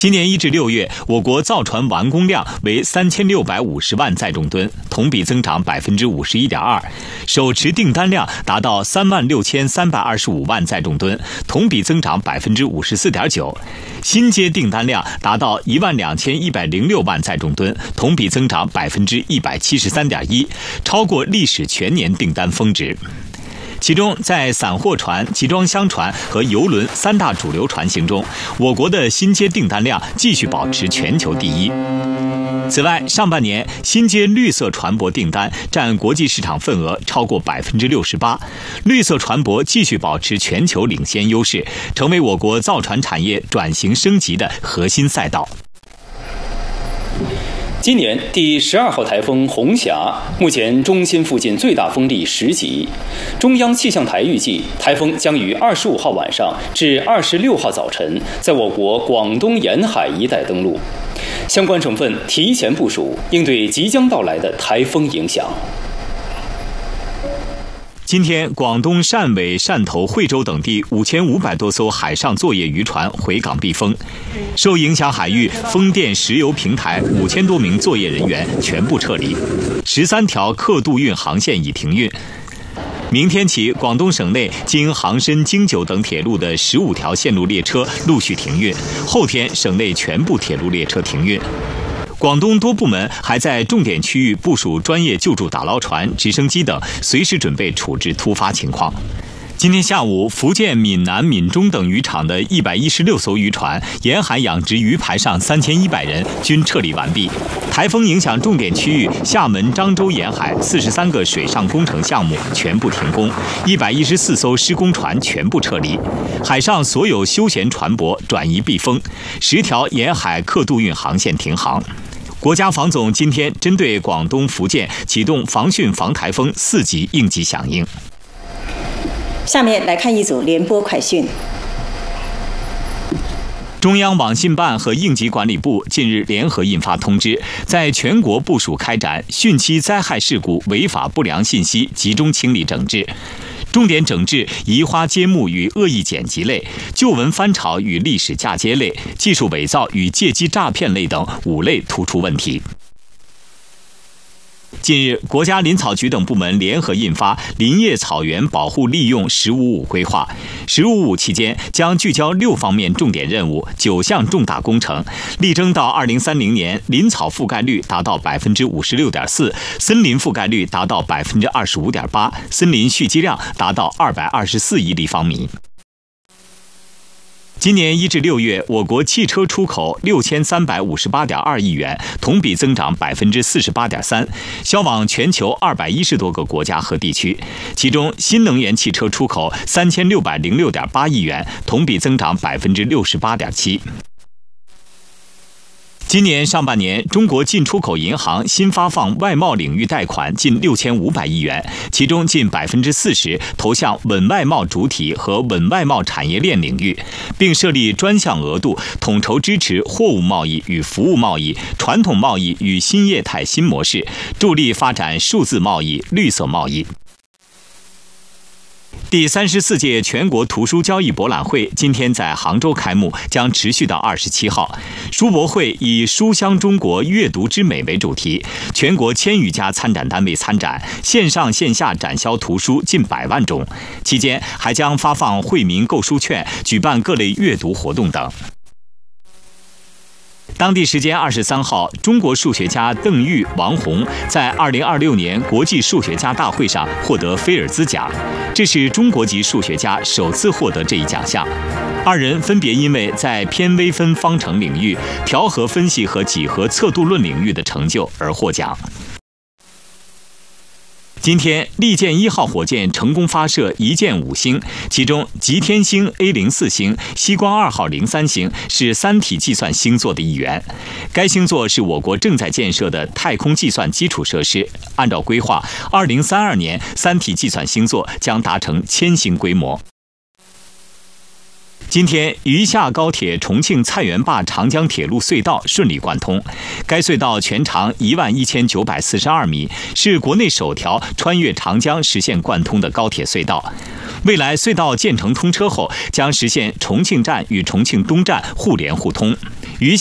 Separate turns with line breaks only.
今年1至6月，我国造船完工量为3650万载重吨，同比增长51.2%，手持订单量达到36325万载重吨，同比增长54.9%，新接订单量达到12106万载重吨，同比增长173.1%，超过历史全年订单峰值。其中，在散货船、集装箱船和邮轮3大主流船型中，我国的新接订单量继续保持全球第一。此外，上半年新接绿色船舶订单占国际市场份额超过68%，绿色船舶继续保持全球领先优势，成为我国造船产业转型升级的核心赛道。
今年第12号台风红霞，目前中心附近最大风力10级。中央气象台预计，台风将于25号晚上至26号早晨在我国广东沿海一带登陆，相关省份提前部署，应对即将到来的台风影响。
今天，广东汕尾、汕头、惠州等地5500多艘海上作业渔船回港避风，受影响海域风电、石油平台5000多名作业人员全部撤离，13条客渡运航线已停运。明天起，广东省内经杭深、京九等铁路的15条线路列车陆续停运，后天省内全部铁路列车停运。广东多部门还在重点区域部署专业救助打捞船、直升机等，随时准备处置突发情况。今天下午，福建闽南、闽中等渔场的116艘渔船、沿海养殖鱼排上3100人均撤离完毕。台风影响重点区域厦门、漳州沿海43个水上工程项目全部停工，114艘施工船全部撤离，海上所有休闲船舶转移避风，10条沿海客渡运航线停航。国家防总今天针对广东、福建启动防汛防台风4级应急响应。
下面来看一组联播快讯。
中央网信办和应急管理部近日联合印发通知，在全国部署开展汛期灾害事故违法不良信息集中清理整治，重点整治移花接木与恶意剪辑类、旧闻翻炒与历史嫁接类、技术伪造与借机诈骗类等5类突出问题。近日，国家林草局等部门联合印发《林业草原保护利用“十五五”规划》。“十五五”期间将聚焦6方面重点任务、9项重大工程，力争到2030年林草覆盖率达到56.4%，森林覆盖率达到25.8%，森林蓄积量达到224亿立方米。今年1至6月，我国汽车出口6358.2亿元，同比增长48.3%，销往全球210多个国家和地区。其中，新能源汽车出口3606.8亿元，同比增长68.7%。今年上半年，中国进出口银行新发放外贸领域贷款近6500亿元，其中近40%投向稳外贸主体和稳外贸产业链领域，并设立专项额度，统筹支持货物贸易与服务贸易、传统贸易与新业态新模式，助力发展数字贸易、绿色贸易。第34届全国图书交易博览会今天在杭州开幕，将持续到27号。书博会以“书香中国，阅读之美”为主题，全国1000余家参展单位参展，线上线下展销图书近100万种。期间还将发放惠民购书券，举办各类阅读活动等。当地时间23号，中国数学家邓玉、王红在2026年国际数学家大会上获得菲尔兹奖，这是中国籍数学家首次获得这一奖项。2人分别因为在偏微分方程领域、调和分析和几何测度论领域的成就而获奖。今天，利剑1号火箭成功发射1箭5星，其中吉天星 A04 星、西光2号03星是三体计算星座的一员。该星座是我国正在建设的太空计算基础设施。按照规划，2032年三体计算星座将达成1000星规模。 今天，余下高铁重庆菜园坝长江铁路隧道顺利贯通。该隧道全长11942米，是国内首条穿越长江实现贯通的高铁隧道。未来隧道建成通车后，将实现重庆站与重庆东站互联互通。